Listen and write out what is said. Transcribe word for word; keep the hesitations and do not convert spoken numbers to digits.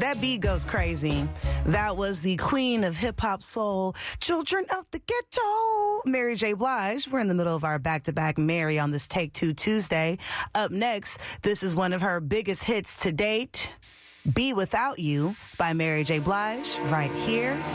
That beat goes crazy. That was the queen of hip-hop soul, Children of the Ghetto, Mary J. Blige. We're in the middle of our back-to-back Mary on this Take Two Tuesday. Up next, this is one of her biggest hits to date, Be Without You by Mary J. Blige, right here